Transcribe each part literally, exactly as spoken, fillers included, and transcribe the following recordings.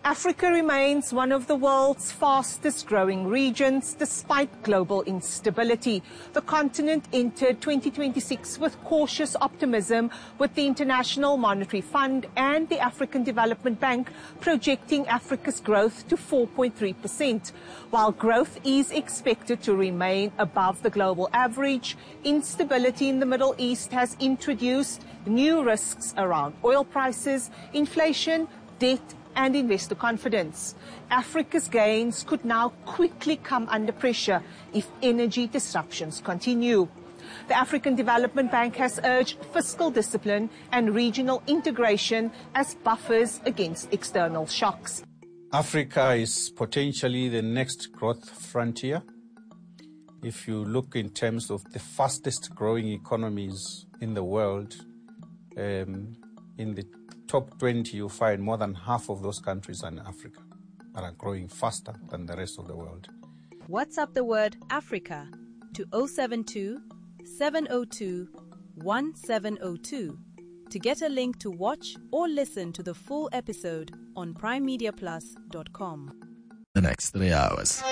Africa remains one of the world's fastest growing regions despite global instability. The continent entered twenty twenty-six with cautious optimism, with the International Monetary Fund and the African Development Bank projecting Africa's growth to four point three percent. While growth is expected to remain above the global average, instability in the Middle East has introduced new risks around oil prices, inflation, debt and investor confidence. Africa's gains could now quickly come under pressure if energy disruptions continue. The African Development Bank has urged fiscal discipline and regional integration as buffers against external shocks. Africa is potentially the next growth frontier. If you look in terms of the fastest growing economies in the world, um, in the top twenty, you find more than half of those countries are in Africa and are growing faster than the rest of the world. WhatsApp the word Africa to zero seven two, seven zero two, one seven zero two to get a link to watch or listen to the full episode on prime media plus dot com. The next three hours.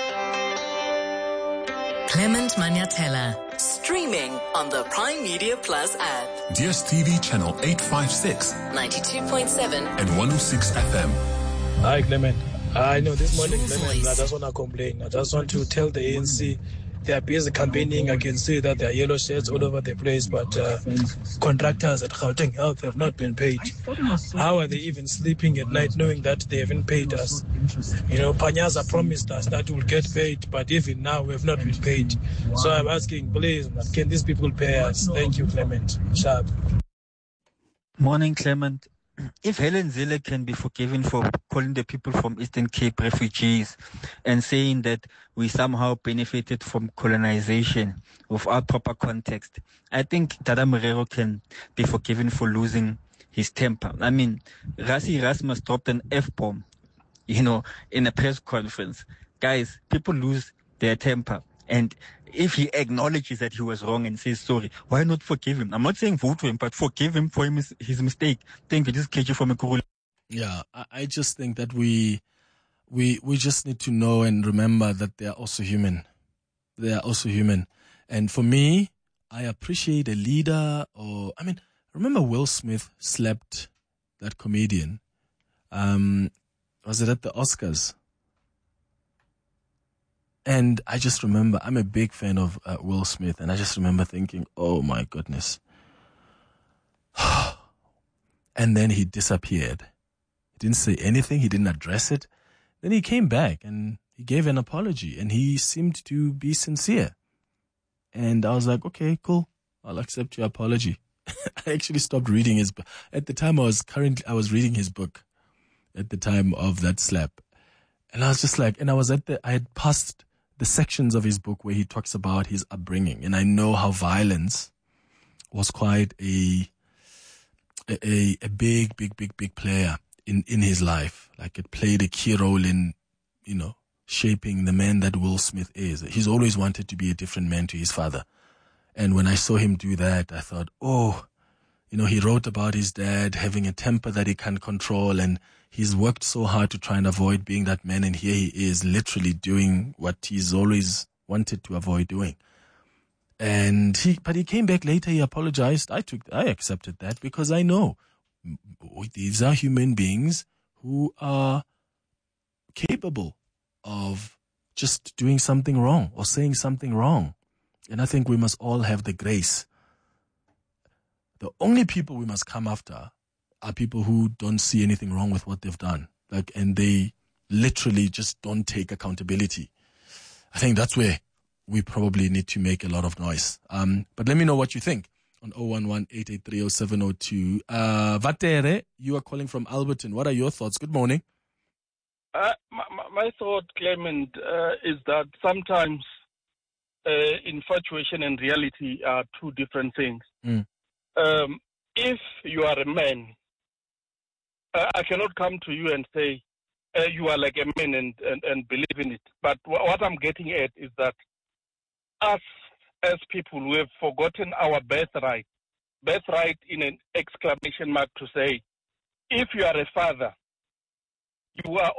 Clement Maniatella, streaming on the Prime Media Plus app. D S T V channel eight fifty-six, ninety-two point seven and one oh six F M. Hi, Clement. I know this morning, Your Clement, voice. I just want to complain. I just want to tell the A N C they are busy campaigning. I can see that there are yellow shirts all over the place, but uh, contractors at Gauteng Health have not been paid. How are they even sleeping at night knowing that they haven't paid us? You know, Panyaza promised us that we'll get paid, but even now we have not been paid. So I'm asking, please, can these people pay us? Thank you, Clement. Sharp. Morning, Clement. If Helen Zille can be forgiven for calling the people from Eastern Cape refugees and saying that we somehow benefited from colonization without proper context, I think Dada Morero can be forgiven for losing his temper. I mean, Rassi Erasmus dropped an F-bomb, you know, in a press conference. Guys, people lose their temper. And if he acknowledges that he was wrong and says sorry, why not forgive him? I'm not saying vote for him, but forgive him for his, his mistake. Thank you. This is K G from Ekurhuleni. Yeah, I, I just think that we, we, we just need to know and remember that they are also human. They are also human. And for me, I appreciate a leader or, I mean, remember Will Smith slapped that comedian? Um, was it at the Oscars? And I just remember, I'm a big fan of uh, Will Smith, and I just remember thinking, oh my goodness. And then he disappeared. He didn't say anything, he didn't address it. Then he came back and he gave an apology, and he seemed to be sincere. And I was like, okay, cool, I'll accept your apology. I actually stopped reading his book. At the time I was currently, I was reading his book at the time of that slap. And I was just like, and I was at the, I had passed the sections of his book where he talks about his upbringing. And I know how violence was quite a, a, a big, big, big, big player in, in his life. Like it played a key role in, you know, shaping the man that Will Smith is. He's always wanted to be a different man to his father. And when I saw him do that, I thought, oh, you know, he wrote about his dad having a temper that he can't control, and he's worked so hard to try and avoid being that man, and here he is literally doing what he's always wanted to avoid doing. And he, but he came back later, he apologized. I took, I accepted that because I know these are human beings who are capable of just doing something wrong or saying something wrong. And I think we must all have the grace. The only people we must come after are people who don't see anything wrong with what they've done. Like, and they literally just don't take accountability. I think that's where we probably need to make a lot of noise. Um, but let me know what you think on zero one one, eight eight three, zero seven zero two. Uh, Vatere, you are calling from Alberton. What are your thoughts? Good morning. Uh, my, my thought, Clement, uh, is that sometimes uh, infatuation and reality are two different things. Mm. Um, if you are a man, uh, I cannot come to you and say uh, you are like a man and, and, and believe in it. But w- what I'm getting at is that us as people, we have forgotten our birthright. Birthright in an exclamation mark to say, if you are a father, you are